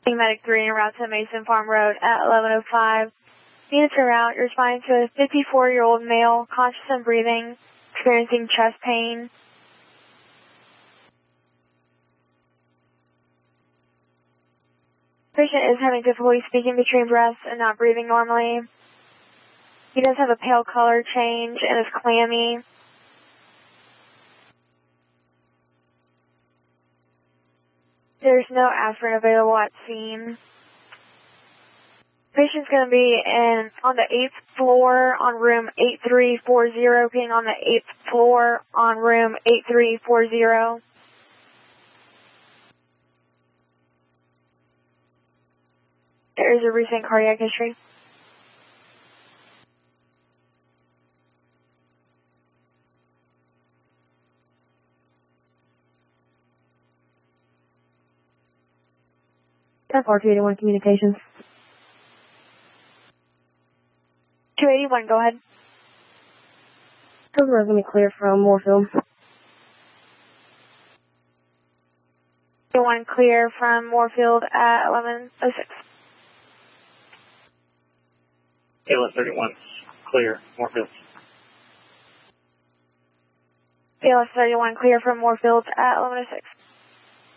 Medic 3 en route to Mason Farm Road at 11:05. Units en route, you're responding to a 54-year-old male, conscious and breathing, experiencing chest pain. Patient is having difficulty speaking between breaths and not breathing normally. He does have a pale color change and is clammy. There's no aspirin available at scene. Patient's going to be on the 8th floor on room 8340, being on the 8th floor on room 8340. There is a recent cardiac history. FR281 Communications. 281, go ahead. Customer is going to be clear from Moorfield. 281 clear from Moorfield at 11:06. ALS 31, clear, Moorfield. ALS 31 clear from Moorfield at 11:06.